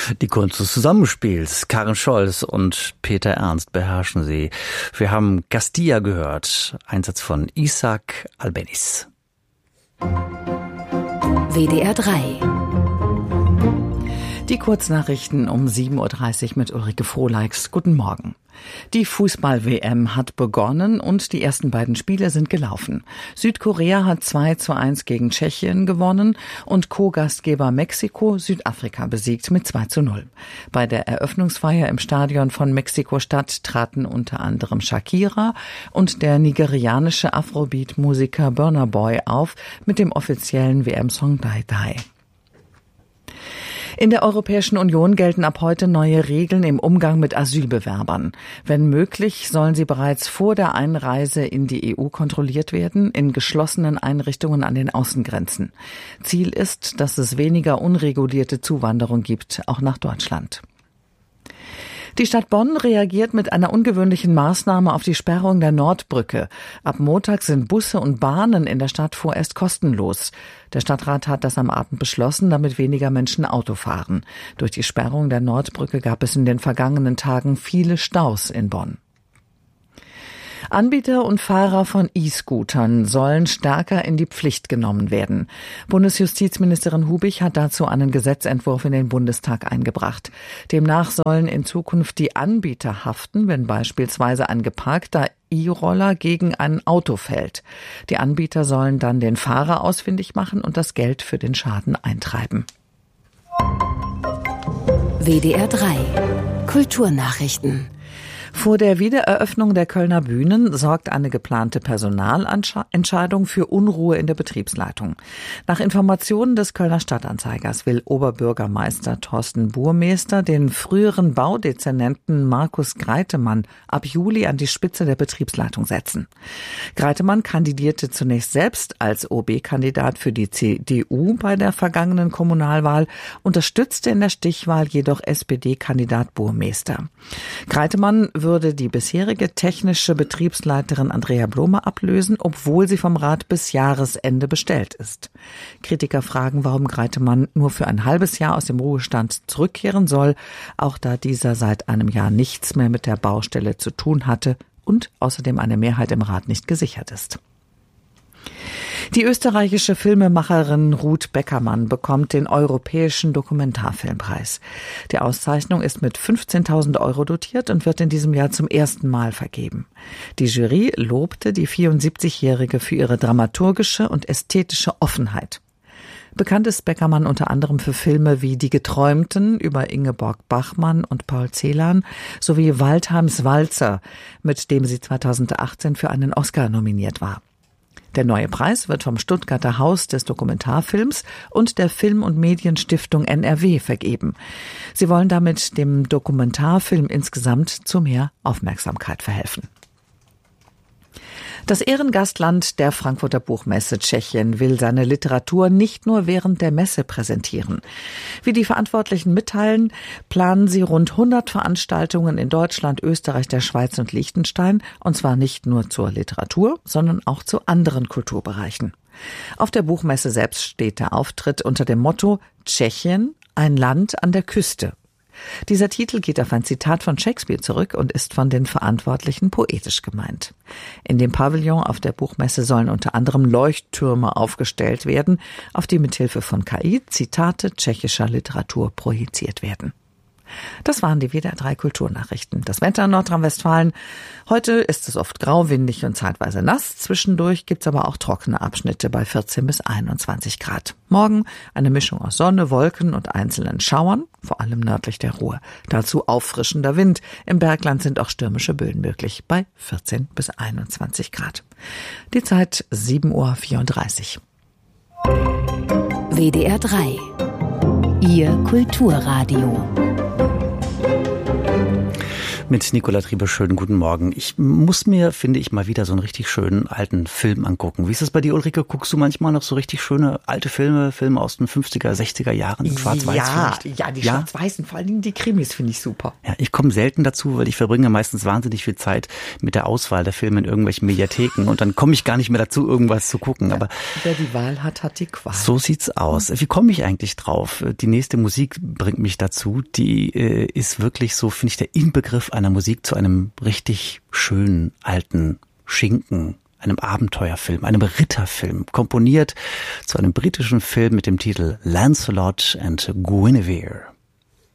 Die Kunst des Zusammenspiels. Karin Scholz und Peter Ernst beherrschen sie. Wir haben Castilla gehört. Einsatz von Isaac Albéniz. WDR 3. Die Kurznachrichten um 7.30 Uhr mit Ulrike Frohleix. Guten Morgen. Die Fußball-WM hat begonnen und die ersten beiden Spiele sind gelaufen. Südkorea hat 2:1 gegen Tschechien gewonnen und Co-Gastgeber Mexiko Südafrika besiegt mit 2:0. Bei der Eröffnungsfeier im Stadion von Mexiko-Stadt traten unter anderem Shakira und der nigerianische Afrobeat-Musiker Burna Boy auf mit dem offiziellen WM-Song Die Die. In der Europäischen Union gelten ab heute neue Regeln im Umgang mit Asylbewerbern. Wenn möglich, sollen sie bereits vor der Einreise in die EU kontrolliert werden, in geschlossenen Einrichtungen an den Außengrenzen. Ziel ist, dass es weniger unregulierte Zuwanderung gibt, auch nach Deutschland. Die Stadt Bonn reagiert mit einer ungewöhnlichen Maßnahme auf die Sperrung der Nordbrücke. Ab Montag sind Busse und Bahnen in der Stadt vorerst kostenlos. Der Stadtrat hat das am Abend beschlossen, damit weniger Menschen Auto fahren. Durch die Sperrung der Nordbrücke gab es in den vergangenen Tagen viele Staus in Bonn. Anbieter und Fahrer von E-Scootern sollen stärker in die Pflicht genommen werden. Bundesjustizministerin Hubig hat dazu einen Gesetzentwurf in den Bundestag eingebracht. Demnach sollen in Zukunft die Anbieter haften, wenn beispielsweise ein geparkter E-Roller gegen ein Auto fällt. Die Anbieter sollen dann den Fahrer ausfindig machen und das Geld für den Schaden eintreiben. WDR 3. Kulturnachrichten. Vor der Wiedereröffnung der Kölner Bühnen sorgt eine geplante Personalentscheidung für Unruhe in der Betriebsleitung. Nach Informationen des Kölner Stadtanzeigers will Oberbürgermeister Thorsten Burmester den früheren Baudezernenten Markus Greitemann ab Juli an die Spitze der Betriebsleitung setzen. Greitemann kandidierte zunächst selbst als OB-Kandidat für die CDU bei der vergangenen Kommunalwahl, unterstützte in der Stichwahl jedoch SPD-Kandidat Burmester. Greitemann würde die bisherige technische Betriebsleiterin Andrea Blome ablösen, obwohl sie vom Rat bis Jahresende bestellt ist. Kritiker fragen, warum Greitemann nur für ein halbes Jahr aus dem Ruhestand zurückkehren soll, auch da dieser seit einem Jahr nichts mehr mit der Baustelle zu tun hatte und außerdem eine Mehrheit im Rat nicht gesichert ist. Die österreichische Filmemacherin Ruth Beckermann bekommt den Europäischen Dokumentarfilmpreis. Die Auszeichnung ist mit 15.000 € dotiert und wird in diesem Jahr zum ersten Mal vergeben. Die Jury lobte die 74-Jährige für ihre dramaturgische und ästhetische Offenheit. Bekannt ist Beckermann unter anderem für Filme wie Die Geträumten über Ingeborg Bachmann und Paul Celan sowie Waldheims Walzer, mit dem sie 2018 für einen Oscar nominiert war. Der neue Preis wird vom Stuttgarter Haus des Dokumentarfilms und der Film- und Medienstiftung NRW vergeben. Sie wollen damit dem Dokumentarfilm insgesamt zu mehr Aufmerksamkeit verhelfen. Das Ehrengastland der Frankfurter Buchmesse Tschechien will seine Literatur nicht nur während der Messe präsentieren. Wie die Verantwortlichen mitteilen, planen sie rund 100 Veranstaltungen in Deutschland, Österreich, der Schweiz und Liechtenstein, und zwar nicht nur zur Literatur, sondern auch zu anderen Kulturbereichen. Auf der Buchmesse selbst steht der Auftritt unter dem Motto Tschechien, ein Land an der Küste. Dieser Titel geht auf ein Zitat von Shakespeare zurück und ist von den Verantwortlichen poetisch gemeint. In dem Pavillon auf der Buchmesse sollen unter anderem Leuchttürme aufgestellt werden, auf die mithilfe von KI Zitate tschechischer Literatur projiziert werden. Das waren die WDR 3 Kulturnachrichten. Das Wetter in Nordrhein-Westfalen. Heute ist es oft grau, windig und zeitweise nass. Zwischendurch gibt's aber auch trockene Abschnitte bei 14 bis 21 Grad. Morgen eine Mischung aus Sonne, Wolken und einzelnen Schauern, vor allem nördlich der Ruhr. Dazu auffrischender Wind. Im Bergland sind auch stürmische Böen möglich bei 14 bis 21 Grad. Die Zeit 7:34 Uhr. WDR 3. Ihr Kulturradio. Mit Nicola Triebe, schönen guten Morgen. Ich muss mir, finde ich, mal wieder so einen richtig schönen alten Film angucken. Wie ist das bei dir, Ulrike? Guckst du manchmal noch so richtig schöne alte Filme aus den 50er, 60er Jahren, schwarz-weiß vielleicht? Ja, die schwarz-weißen, vor allen Dingen die Krimis finde ich super. Ja, ich komme selten dazu, weil ich verbringe meistens wahnsinnig viel Zeit mit der Auswahl der Filme in irgendwelchen Mediatheken und dann komme ich gar nicht mehr dazu, irgendwas zu gucken. Ja, aber wer die Wahl hat, hat die Qual. So sieht's aus. Wie komme ich eigentlich drauf? Die nächste Musik bringt mich dazu. Die ist wirklich so, finde ich, der Inbegriff einer Musik zu einem richtig schönen alten Schinken, einem Abenteuerfilm, einem Ritterfilm, komponiert zu einem britischen Film mit dem Titel Lancelot and Guinevere.